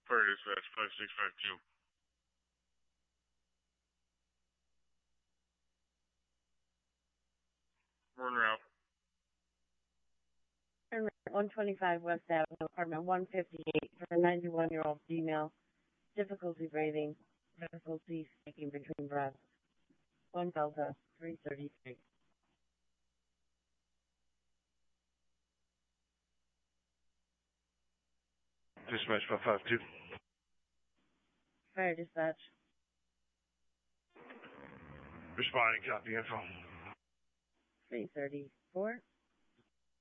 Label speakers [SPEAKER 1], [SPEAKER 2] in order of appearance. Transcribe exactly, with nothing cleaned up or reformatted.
[SPEAKER 1] Fire dispatch five six five two. We're en route.
[SPEAKER 2] one twenty-five West Avenue, apartment one fifty-eight, for a ninety-one-year-old female. Difficulty breathing. Difficulty speaking between breaths. One Delta, three thirty-three.
[SPEAKER 1] Dispatch five five two.
[SPEAKER 2] Fire dispatch.
[SPEAKER 1] Responding, copy info.
[SPEAKER 2] three thirty-four.